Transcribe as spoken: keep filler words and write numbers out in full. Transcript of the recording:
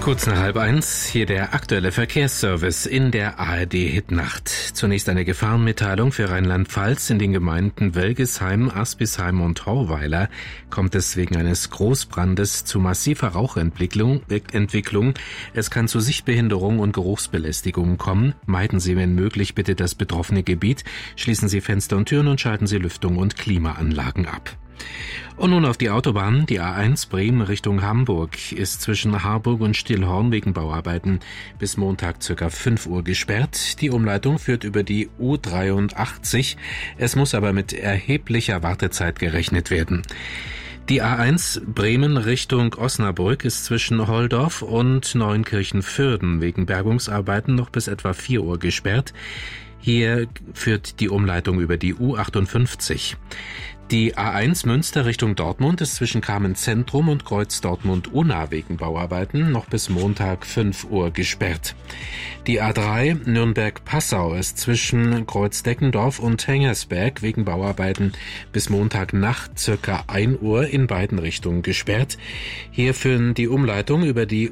Kurz nach halb eins, hier der aktuelle Verkehrsservice in der A R D-Hitnacht. Zunächst eine Gefahrenmitteilung für Rheinland-Pfalz. In den Gemeinden Wölgesheim, Aspisheim und Horweiler kommt es wegen eines Großbrandes zu massiver Rauchentwicklung. Entwicklung. Es kann zu Sichtbehinderung und Geruchsbelästigung kommen. Meiden Sie, wenn möglich, bitte das betroffene Gebiet. Schließen Sie Fenster und Türen und schalten Sie Lüftung und Klimaanlagen ab. Und nun auf die Autobahn. Die A eins Bremen Richtung Hamburg ist zwischen Harburg und Stillhorn wegen Bauarbeiten bis Montag ca. fünf Uhr gesperrt. Die Umleitung führt über die U dreiundachtzig. Es muss aber mit erheblicher Wartezeit gerechnet werden. Die A eins Bremen Richtung Osnabrück ist zwischen Holdorf und Neunkirchen-Fürden wegen Bergungsarbeiten noch bis etwa vier Uhr gesperrt. Hier führt die Umleitung über die U achtundfünfzig. Die A eins Münster Richtung Dortmund ist zwischen Kamen Zentrum und Kreuz Dortmund-Unna wegen Bauarbeiten noch bis Montag fünf Uhr gesperrt. Die A drei Nürnberg-Passau ist zwischen Kreuz Deckendorf und Hengersberg wegen Bauarbeiten bis Montagnacht circa ein Uhr in beiden Richtungen gesperrt. Hier führen die Umleitung über die